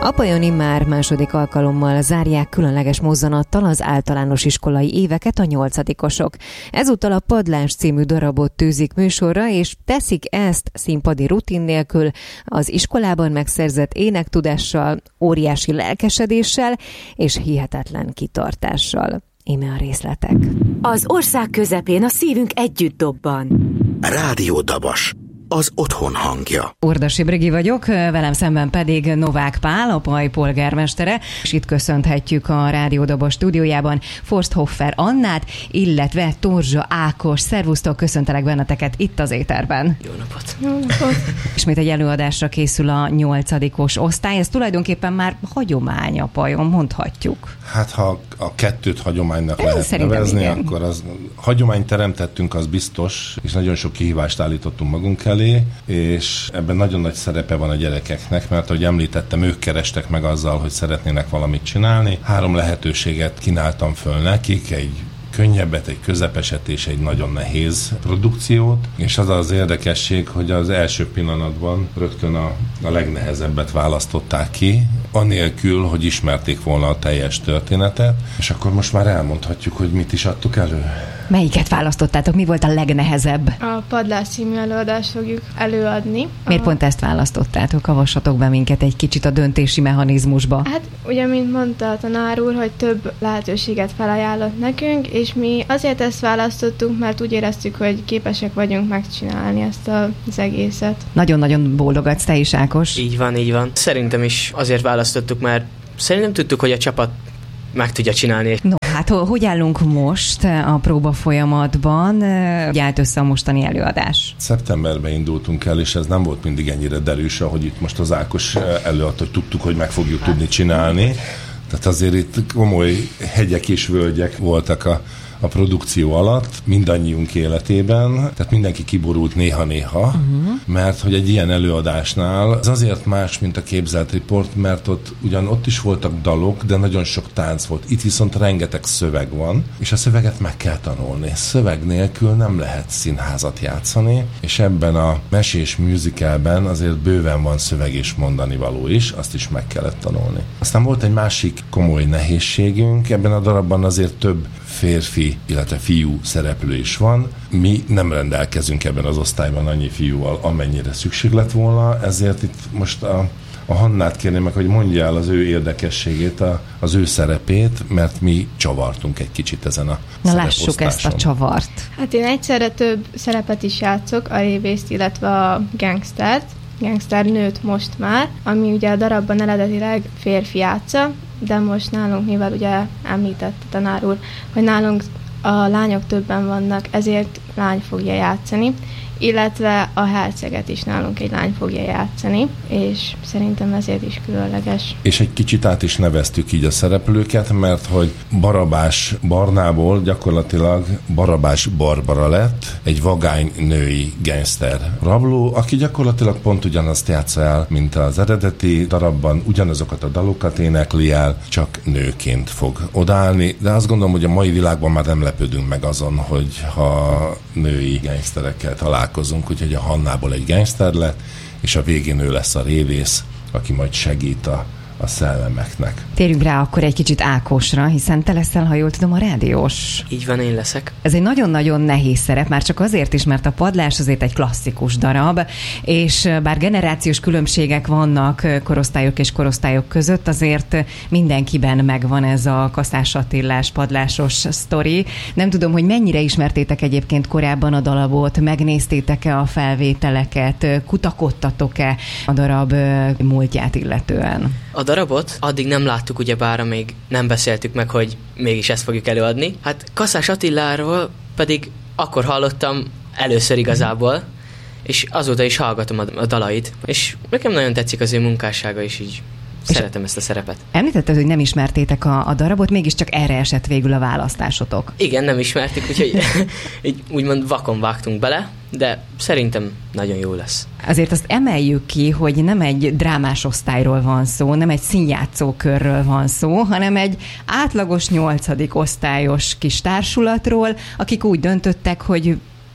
Apajoni már második alkalommal zárják különleges mozzanattal az általános iskolai éveket a 8-osok. Ezúttal a Padlás című darabot tűzik műsorra, és teszik ezt színpadi rutin nélkül, az iskolában megszerzett énektudással, óriási lelkesedéssel és hihetetlen kitartással. Íme a részletek. Az ország közepén a szívünk együtt dobban. Rádió Dabas, az otthon hangja. Ordasi Brigi vagyok, velem szemben pedig Novák Pál, a Paj polgármestere, és itt köszönhetjük a Rádió Dabas stúdiójában Forsthoffer Annát, illetve Torzsa Ákos. Szervusztok, köszöntelek benneteket itt az éterben. Jó napot! Jó napot! Ismét egy előadásra készül a 8-os osztály, ez tulajdonképpen már hagyomány a Pajon, mondhatjuk. Hát ha a kettőt hagyománynak lehet nevezni, igen. Akkor az hagyományt teremtettünk, az biztos, és nagyon sok kihívást állítottunk magunk elé, és ebben nagyon nagy szerepe van a gyerekeknek, mert ahogy említettem, ők kerestek meg azzal, hogy szeretnének valamit csinálni. 3 lehetőséget kínáltam föl nekik, egy könnyebbet, egy közepeset és egy nagyon nehéz produkciót, és az az érdekesség, hogy az első pillanatban rögtön a legnehezebbet választották ki, anélkül, hogy ismerték volna a teljes történetet, és akkor most már elmondhatjuk, hogy mit is adtuk elő. Melyiket választottátok? Mi volt a legnehezebb? A Padlás című előadást fogjuk előadni. Miért pont ezt választottátok? Avassatok be minket egy kicsit a döntési mechanizmusba. Hát ugye, mint mondta a tanár úr, hogy több lehetőséget felajánlott nekünk, és mi azért ezt választottunk, mert úgy éreztük, hogy képesek vagyunk megcsinálni ezt az egészet. Nagyon-nagyon bólogatsz te is, Ákos. Így van, így van. Szerintem is azért választottuk, mert szerintem tudtuk, hogy a csapat meg tudja csinálni. No, hát hogy állunk most a próba folyamatban? Hogy állt össze a mostani előadás? Szeptemberben indultunk el, és ez nem volt mindig ennyire derűs, ahogy itt most az Ákos előadta, hogy tudtuk, hogy meg fogjuk tudni csinálni. Tehát azért itt komoly hegyek és völgyek voltak a produkció alatt, mindannyiunk életében, tehát mindenki kiborult néha-néha, mert hogy egy ilyen előadásnál az azért más, mint a képzelt riport, mert ott is voltak dalok, de nagyon sok tánc volt. Itt viszont rengeteg szöveg van, és a szöveget meg kell tanulni. Szöveg nélkül nem lehet színházat játszani, és ebben a mesés musicalben azért bőven van szöveg és mondani való is, azt is meg kellett tanulni. Aztán volt egy másik komoly nehézségünk, ebben a darabban azért több férfi, illetve fiú szereplő is van. Mi nem rendelkezünk ebben az osztályban annyi fiúval, amennyire szükség lett volna, ezért itt most a Hannát kérném meg, hogy mondja el az ő érdekességét, az ő szerepét, mert mi csavartunk egy kicsit ezen a szereposztáson. Lássuk ezt a csavart. Hát én egyszerre több szerepet is játszok, a rébészt, illetve a gangstert. Gangster nőt most már, ami ugye a darabban eredetileg férfi játsza, de most nálunk, mivel ugye említett a tanár úr, hogy nálunk a lányok többen vannak, ezért lány fogja játszani, illetve a herceget is nálunk egy lány fogja játszani, és szerintem ezért is különleges. És egy kicsit át is neveztük így a szereplőket, mert hogy Barabás Barnából gyakorlatilag Barabás Barbara lett, egy vagány női gangster rabló, aki gyakorlatilag pont ugyanazt játsza el, mint az eredeti darabban, ugyanazokat a dalokat énekli el, csak nőként fog odállni, de azt gondolom, hogy a mai világban már nem lepődünk meg azon, hogy ha női gangsterekkel találkozunk, úgyhogy a Hannából egy gangster lett, és a végén ő lesz a révész, aki majd segít a szellemeknek. Térjünk rá akkor egy kicsit Ákosra, hiszen te leszel, ha jól tudom, a rádiós. Így van, én leszek. Ez egy nagyon-nagyon nehéz szerep, már csak azért is, mert a Padlás azért egy klasszikus darab, és bár generációs különbségek vannak korosztályok és korosztályok között, azért mindenkiben megvan ez a Kaszás Attilás padlásos sztori. Nem tudom, hogy mennyire ismertétek egyébként korábban a darabot, megnéztétek-e a felvételeket, kutakodtatok-e a darab múltját illetően? A darabot addig nem láttuk, ugyebár, amíg nem beszéltük meg, hogy mégis ezt fogjuk előadni. Hát Kaszás Attiláról pedig akkor hallottam először igazából, és azóta is hallgatom a dalait, és nekem nagyon tetszik az ő munkássága, és így szeretem ezt a szerepet. Említetted, hogy nem ismertétek a darabot, mégiscsak erre esett végül a választásotok. Igen, nem ismertük, úgyhogy így úgymond vakon vágtunk bele, de szerintem nagyon jó lesz. Azért azt emeljük ki, hogy nem egy drámás osztályról van szó, nem egy színjátszókörről van szó, hanem egy átlagos 8. osztályos kis társulatról, akik úgy döntöttek, hogy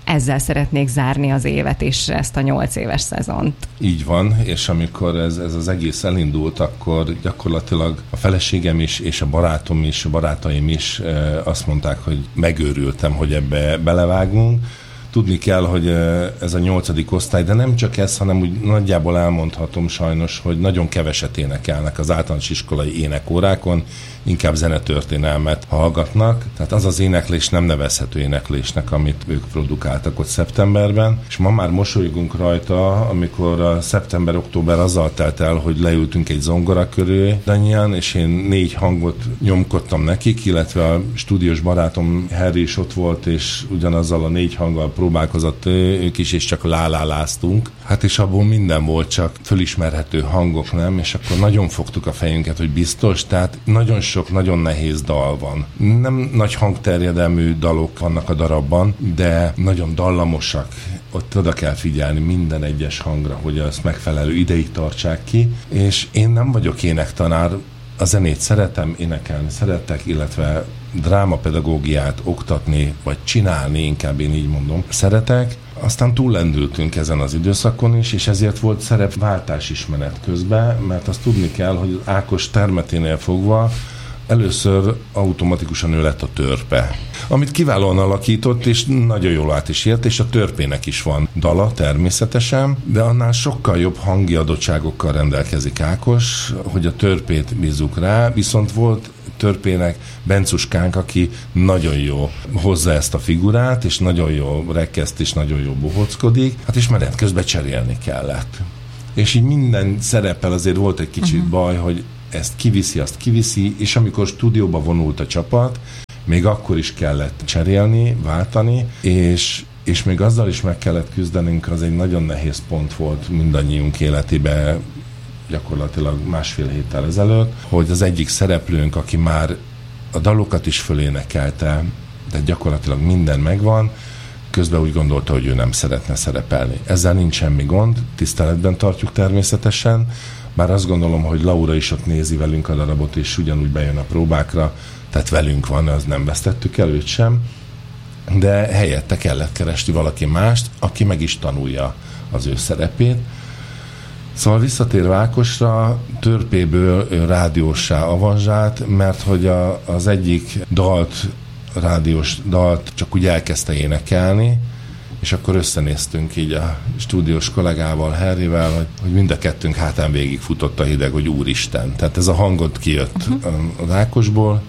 ezzel szeretnék zárni az évet és ezt a 8 éves szezont. Így van, és amikor ez az egész elindult, akkor gyakorlatilag a feleségem is, és a barátaim is azt mondták, hogy megőrültem, hogy ebbe belevágunk. Tudni kell, hogy ez a 8. osztály, de nem csak ez, hanem úgy nagyjából elmondhatom sajnos, hogy nagyon keveset énekelnek az általános iskolai énekórákon, inkább zenetörténelmet hallgatnak. Tehát az az éneklés nem nevezhető éneklésnek, amit ők produkáltak ott szeptemberben. És ma már mosolygunk rajta, amikor a szeptember-október azzal telt el, hogy leültünk egy zongora körül annyian, és én 4 hangot nyomkodtam nekik, illetve a stúdiós barátom Harry is ott volt, és ugyanazzal a 4 hanggal próbálkozott ők is, és csak láláláztunk. Hát és abból minden volt, csak fölismerhető hangok, nem? És akkor nagyon fogtuk a fejünket, hogy biztos, tehát nagyon sok nagyon nehéz dal van. Nem nagy hangterjedelmű dalok vannak a darabban, de nagyon dallamosak. Ott oda kell figyelni minden egyes hangra, hogy azt megfelelő ideig tartsák ki. És én nem vagyok énektanár, a zenét szeretem, énekelni szeretek, illetve drámapedagógiát oktatni, vagy csinálni, inkább én így mondom, szeretek. Aztán túllendültünk ezen az időszakon is, és ezért volt szerepváltás is menet közben, mert azt tudni kell, hogy Ákos termeténél fogva először automatikusan ő lett a törpe, amit kiválóan alakított, és nagyon jól át is ért, és a törpének is van dala természetesen, de annál sokkal jobb hangi adottságokkal rendelkezik Ákos, hogy a törpét bízzuk rá, viszont volt törpének Bencuskánk, aki nagyon jó hozza ezt a figurát, és nagyon jó rekeszt, és nagyon jó bohockodik, hát és menet közben cserélni kellett. És így minden szereppel azért volt egy kicsit baj, hogy ezt kiviszi, azt kiviszi, és amikor stúdióba vonult a csapat, még akkor is kellett cserélni, váltani, és még azzal is meg kellett küzdenünk, az egy nagyon nehéz pont volt mindannyiunk életében, gyakorlatilag 1,5 héttel ezelőtt, hogy az egyik szereplőnk, aki már a dalokat is fölénekelte, de gyakorlatilag minden megvan, közben úgy gondolta, hogy ő nem szeretne szerepelni. Ezzel nincs semmi gond, tiszteletben tartjuk természetesen, bár azt gondolom, hogy Laura is ott nézi velünk a darabot, és ugyanúgy bejön a próbákra, tehát velünk van, az nem vesztettük el őt sem, de helyette kellett keresni valaki mást, aki meg is tanulja az ő szerepét. Szóval visszatérve Ákosra, törpéből ő rádióssá avanzsált, mert hogy az egyik rádiós dalt csak úgy elkezdte énekelni, és akkor összenéztünk így a stúdiós kollégával, Harryvel, hogy mind a kettőnk hátán végigfutott a hideg, hogy úristen. Tehát ez a hangot kijött az Ákosból.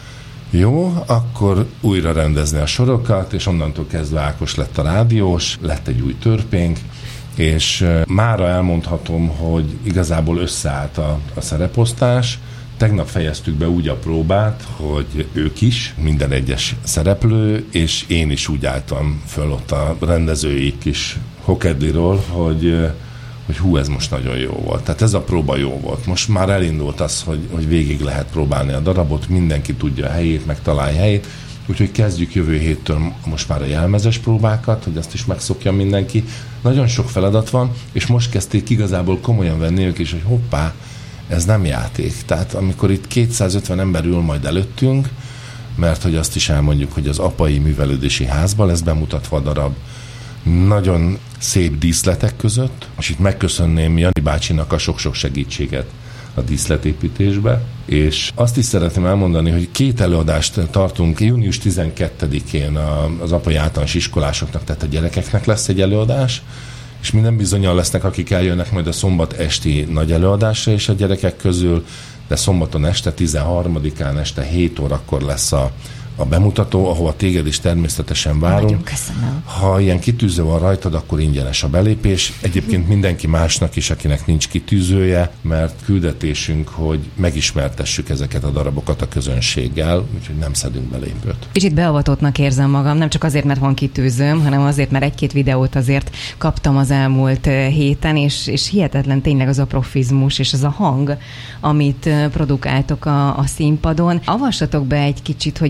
Jó, akkor újra rendezni a sorokat, és onnantól kezdve Ákos lett a rádiós, lett egy új törpénk, és mára elmondhatom, hogy igazából összeállt a szereposztás. Tegnap fejeztük be úgy a próbát, hogy ők is, minden egyes szereplő, és én is úgy álltam föl ott a rendezői kis hokedliról, hogy hú, ez most nagyon jó volt. Tehát ez a próba jó volt. Most már elindult az, hogy végig lehet próbálni a darabot, mindenki tudja a helyét, megtalálja a helyét, úgyhogy kezdjük jövő héttől most már a jelmezes próbákat, hogy azt is megszokja mindenki. Nagyon sok feladat van, és most kezdték igazából komolyan venni ők is, hogy hoppá, ez nem játék. Tehát amikor itt 250 ember ül majd előttünk, mert hogy azt is elmondjuk, hogy az apai művelődési házban lesz bemutatva a darab, nagyon szép díszletek között, és itt megköszönném Jani bácsinak a sok-sok segítséget a díszletépítésbe, és azt is szeretném elmondani, hogy 2 előadást tartunk június 12-én az apai általános iskolásoknak, tehát a gyerekeknek lesz egy előadás, és minden bizonnyal lesznek, akik eljönnek majd a szombat esti nagy előadásra és a gyerekek közül, de szombaton este 13-án este 7 órakor lesz a bemutató, ahova téged is természetesen várunk. Nagyon köszönöm. Ha ilyen kitűző van rajtad, akkor ingyenes a belépés. Egyébként mindenki másnak is, akinek nincs kitűzője, mert küldetésünk, hogy megismertessük ezeket a darabokat a közönséggel, úgyhogy nem szedünk belépőt. Kicsit beavatottnak érzem magam, nem csak azért, mert van kitűzőm, hanem azért, mert 1-2 videót azért kaptam az elmúlt héten, és hihetetlen tényleg az a profizmus és az a hang, amit produkáltok a színpadon. Avassatok be egy kicsit, hogy mi játszik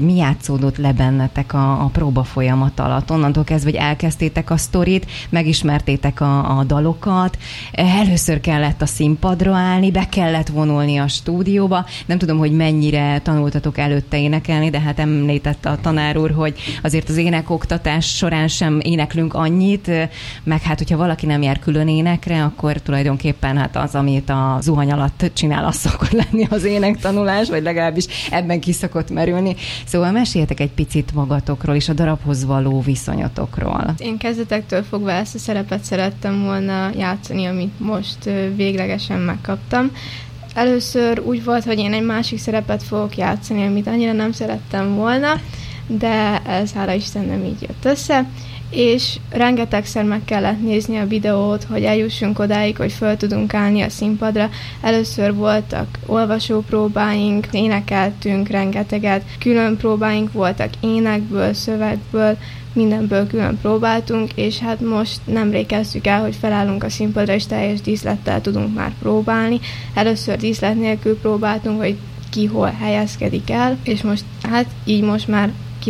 játszódott le bennetek a próba folyamat alatt? Onnantól kezdve, hogy elkezdtétek a sztorit, megismertétek a dalokat, először kellett a színpadra állni, be kellett vonulni a stúdióba. Nem tudom, hogy mennyire tanultatok előtte énekelni, de hát említette a tanár úr, hogy azért az énekoktatás során sem éneklünk annyit, meg hát, hogyha valaki nem jár külön énekre, akkor tulajdonképpen hát az, amit a zuhany alatt csinál, az szokott lenni az énektanulás, vagy legalábbis ebben ki szokott merülni. Szóval meséljetek egy picit magatokról és a darabhoz való viszonyotokról. Én kezdetektől fogva ezt a szerepet szerettem volna játszani, amit most véglegesen megkaptam. Először úgy volt, hogy én egy másik szerepet fogok játszani, amit annyira nem szerettem volna, de ez hála Isten nem így jött össze, és rengetegszer meg kellett nézni a videót, hogy eljussunk odáig, hogy föl tudunk állni a színpadra. Először voltak olvasópróbáink, énekeltünk rengeteget, külön próbáink voltak énekből, szövegből, mindenből külön próbáltunk, és hát most nemrég kezdtük el, hogy felállunk a színpadra, és teljes díszlettel tudunk már próbálni. Először díszlet nélkül próbáltunk, hogy ki hol helyezkedik el, és most hát így most már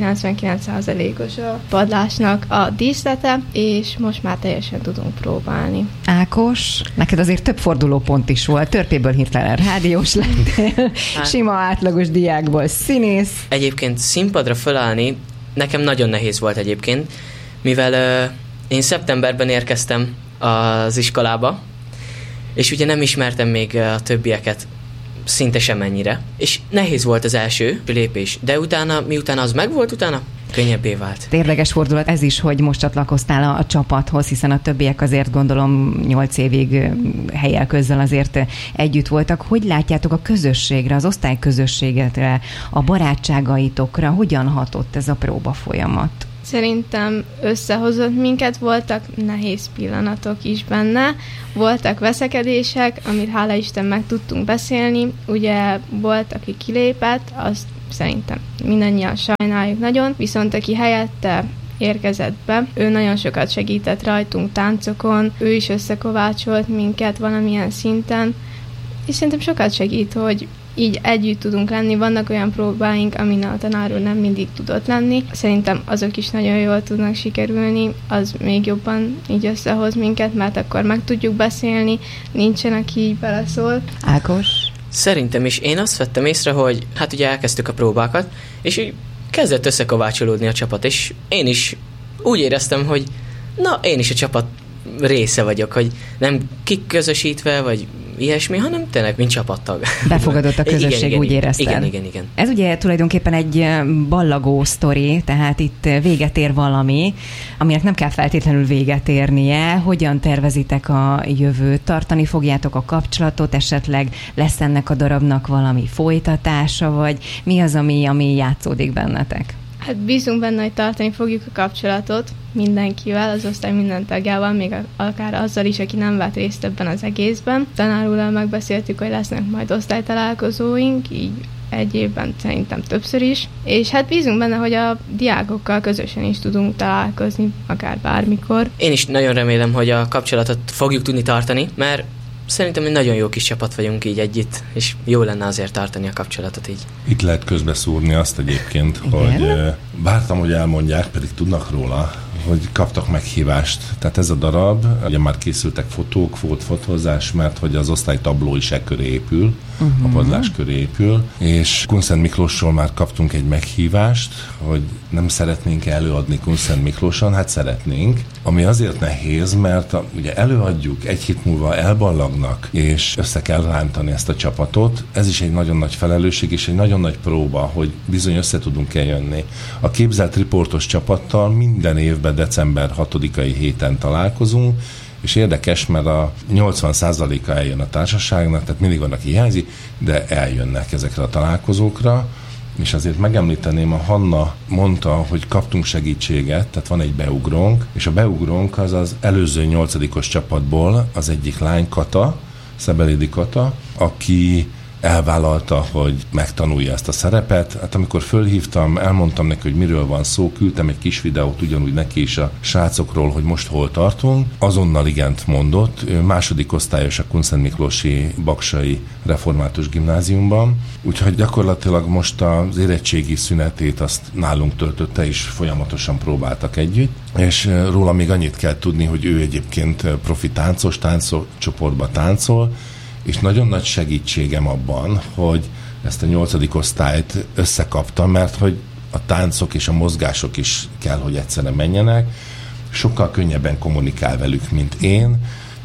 99%-os a padlásnak a díszlete, és most már teljesen tudunk próbálni. Ákos, neked azért több fordulópont is volt, törpéből hirtelen rádiós lettél, sima átlagos diákból színész. Egyébként színpadra fölállni nekem nagyon nehéz volt egyébként, mivel én szeptemberben érkeztem az iskolába, és ugye nem ismertem még a többieket szinte semennyire, és nehéz volt az első lépés, de utána, miután az megvolt, utána könnyebbé vált. Érdekes fordulat ez is, hogy most csatlakoztál a csapathoz, hiszen a többiek azért gondolom 8 évig helyel közzel azért együtt voltak. Hogy látjátok a közösségre, az osztályközösségetre, a barátságaitokra, hogyan hatott ez a próba folyamat? Szerintem összehozott minket, voltak nehéz pillanatok is benne, voltak veszekedések, amit hála Isten meg tudtunk beszélni, ugye volt, aki kilépett, azt szerintem mindannyian sajnáljuk nagyon, viszont aki helyette érkezett be, ő nagyon sokat segített rajtunk táncokon, ő is összekovácsolt minket valamilyen szinten, és szerintem sokat segít, hogy így együtt tudunk lenni. Vannak olyan próbáink, amin a tanár úr nem mindig tudott lenni. Szerintem azok is nagyon jól tudnak sikerülni, az még jobban így összehoz minket, mert akkor meg tudjuk beszélni, nincsen, aki így beleszól. Ákos? Szerintem is. Én azt vettem észre, hogy hát ugye elkezdtük a próbákat, és így kezdett összekovácsolódni a csapat, és én is úgy éreztem, hogy na, én is a csapat része vagyok, hogy nem kiközösítve, vagy ilyesmi, hanem tényleg, mint csapattag. Befogadott a közösség, igen, úgy érezted? Igen. Ez ugye tulajdonképpen egy ballagó sztori, tehát itt véget ér valami, aminek nem kell feltétlenül véget érnie. Hogyan tervezitek a jövőt? Tartani fogjátok a kapcsolatot? Esetleg lesz ennek a darabnak valami folytatása, vagy mi az, ami játszódik bennetek? Hát bízunk benne, hogy tartani fogjuk a kapcsolatot mindenkivel, az osztály minden tagjával, még akár azzal is, aki nem vett részt ebben az egészben. Tanár úrral megbeszéltük, hogy lesznek majd osztálytalálkozóink, így egy évben szerintem többször is, és hát bízunk benne, hogy a diákokkal közösen is tudunk találkozni, akár bármikor. Én is nagyon remélem, hogy a kapcsolatot fogjuk tudni tartani, mert szerintem egy nagyon jó kis csapat vagyunk így együtt, és jó lenne azért tartani a kapcsolatot így. Itt lehet közbeszúrni azt egyébként, hogy vártam, hogy elmondják, pedig tudnak róla, hogy kaptak meghívást. Tehát ez a darab, ugye már készültek fotók, volt fotózás, mert hogy az osztálytabló is e köré épül, a padlás köré épül, és Kunszent Miklósról már kaptunk egy meghívást, hogy nem szeretnénk előadni Kunszent Miklóson, hát szeretnénk, ami azért nehéz, mert ugye előadjuk, egy hét múlva elballagnak, és össze kell rántani ezt a csapatot. Ez is egy nagyon nagy felelősség, és egy nagyon nagy próba, hogy bizony össze tudunk eljönni. A képzelt riportos csapattal minden évben december 6-ai héten találkozunk, és érdekes, mert a 80%-a eljön a társaságnak, tehát mindig van, aki hiányzik, de eljönnek ezekre a találkozókra, és azért megemlíteném, a Hanna mondta, hogy kaptunk segítséget, tehát van egy beugrónk, és a beugrónk az előző 8-os csapatból az egyik lány, Kata, Szebelidi Kata, aki elvállalta, hogy megtanulja ezt a szerepet. Hát amikor fölhívtam, elmondtam neki, hogy miről van szó, küldtem egy kis videót ugyanúgy neki is a srácokról, hogy most hol tartunk. Azonnal igent mondott. Ő második osztályos a Kunszent Miklósi Baksai Református Gimnáziumban. Úgyhogy gyakorlatilag most az érettségi szünetét azt nálunk töltötte, és folyamatosan próbáltak együtt. És róla még annyit kell tudni, hogy ő egyébként profi tánccsoportban táncol, és nagyon nagy segítségem abban, hogy ezt a 8. osztályt összekaptam, mert hogy a táncok és a mozgások is kell, hogy egyszerre menjenek. Sokkal könnyebben kommunikál velük, mint én,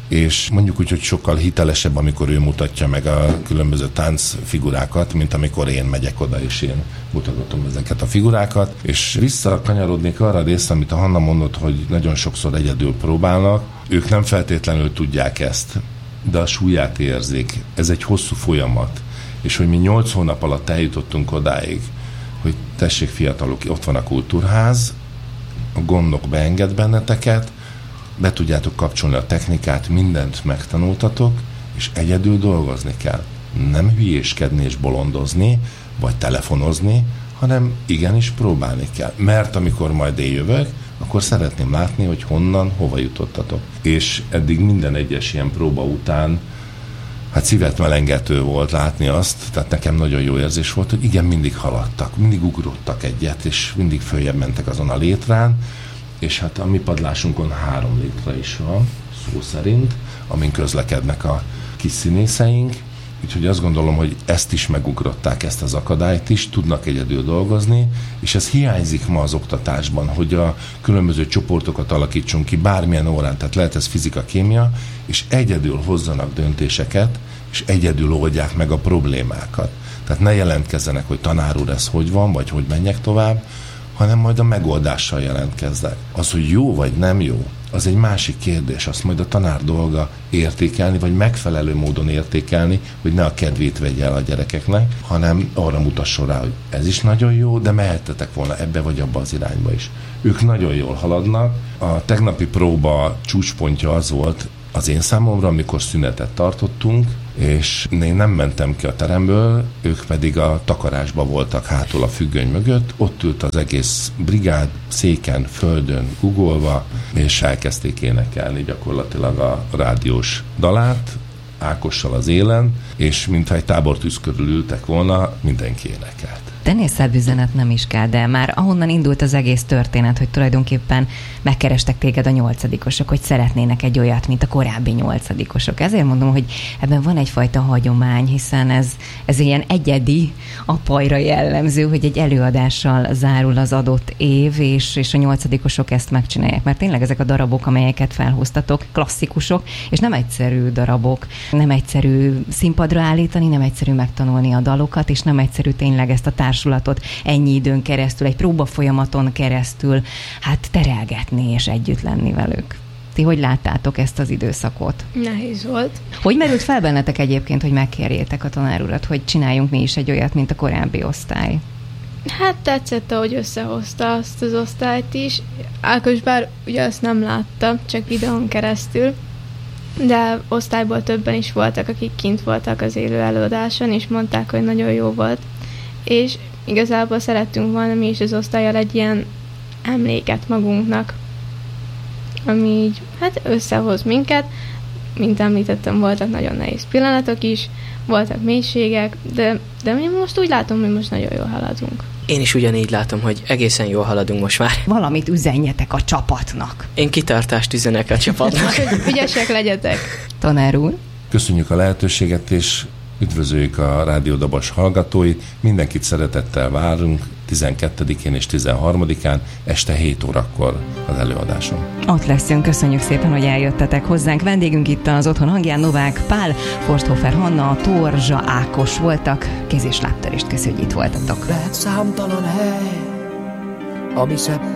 és mondjuk úgy, hogy sokkal hitelesebb, amikor ő mutatja meg a különböző táncfigurákat, mint amikor én megyek oda, és én mutatom ezeket a figurákat. És visszakanyarodnék arra a részre, amit a Hanna mondott, hogy nagyon sokszor egyedül próbálnak. Ők nem feltétlenül tudják ezt, de a súlyát érzik. Ez egy hosszú folyamat. És hogy mi 8 hónap alatt eljutottunk odáig, hogy tessék fiatalok, ott van a kultúrház, a gondok beenged benneteket, be tudjátok kapcsolni a technikát, mindent megtanultatok, és egyedül dolgozni kell. Nem hülyéskedni és bolondozni, vagy telefonozni, hanem igenis próbálni kell. Mert amikor majd én jövök, akkor szeretném látni, hogy honnan, hova jutottatok. És eddig minden egyes ilyen próba után hát szívet melengető volt látni azt, tehát nekem nagyon jó érzés volt, hogy igen, mindig haladtak, mindig ugrottak egyet, és mindig följebb mentek azon a létrán, és hát a mi padlásunkon 3 létre is van, szó szerint, amin közlekednek a kis színészeink, úgyhogy azt gondolom, hogy ezt is megugrották, ezt az akadályt is, tudnak egyedül dolgozni, és ez hiányzik ma az oktatásban, hogy a különböző csoportokat alakítsunk ki bármilyen órán, tehát lehet ez fizika, kémia, és egyedül hozzanak döntéseket, és egyedül oldják meg a problémákat. Tehát ne jelentkezzenek, hogy tanár úr, ez hogy van, vagy hogy menjek tovább, hanem majd a megoldással jelentkeznek. Az, hogy jó vagy nem jó, az egy másik kérdés, azt majd a tanár dolga értékelni, vagy megfelelő módon értékelni, hogy ne a kedvét vegye el a gyerekeknek, hanem arra mutasson rá, hogy ez is nagyon jó, de mehettetek volna ebbe vagy abba az irányba is. Ők nagyon jól haladnak. A tegnapi próba csúcspontja az volt az én számomra, amikor szünetet tartottunk, és én nem mentem ki a teremből, ők pedig a takarásban voltak hátul a függöny mögött, ott ült az egész brigád széken, földön, guggolva, és elkezdték énekelni gyakorlatilag a rádiós dalát, Ákossal az élen, és mintha egy tábortűz körül ültek volna, mindenki énekelt. Ennél szebb üzenet nem is kell, de már ahonnan indult az egész történet, hogy tulajdonképpen megkerestek téged a 8-osok, hogy szeretnének egy olyat, mint a korábbi 8-osok. Ezért mondom, hogy ebben van egyfajta hagyomány, hiszen ez ilyen egyedi, apajra jellemző, hogy egy előadással zárul az adott év, és a 8-osok ezt megcsinálják. Mert tényleg ezek a darabok, amelyeket felhoztatok, klasszikusok, és nem egyszerű darabok, nem egyszerű színpadra állítani, nem egyszerű megtanulni a dalokat, és nem egyszerű tényleg ezt a társulatot ennyi időn keresztül, egy próbafolyamaton keresztül, hát terelgetni és együtt lenni velük. Ti hogy láttátok ezt az időszakot? Nehéz volt. Hogy merült fel bennetek egyébként, hogy megkérjétek a tanár urat, hogy csináljunk mi is egy olyat, mint a korábbi osztály? Hát tetszett, ahogy összehozta azt az osztályt is. Ákos bár ugye azt nem látta, csak videón keresztül, de osztályból többen is voltak, akik kint voltak az élő előadáson, és mondták, hogy nagyon jó volt. És igazából szerettünk volna mi is az osztállyal egy ilyen emléket magunknak, ami így hát összehoz minket. Mint említettem, voltak nagyon nehéz pillanatok is, voltak mélységek, de mi most úgy látom, hogy most nagyon jól haladunk. Én is ugyanígy látom, hogy egészen jól haladunk most már. Valamit üzenjetek a csapatnak. Én kitartást üzenek a csapatnak. Hogy ügyesek legyetek. Tanár úr. Köszönjük a lehetőséget, és üdvözöljük a Rádió Dabas hallgatóit. Mindenkit szeretettel várunk 12-én és 13-án este 7 órakor az előadáson. Ott leszünk, köszönjük szépen, hogy eljöttetek hozzánk. Vendégünk itt az Otthon hangján Novák Pál, Forsthofer Hanna, Torzsa Ákos voltak. Kéz- és lábtörést köszönjük, hogy itt voltatok. Lehet számtalan hely, ami szebb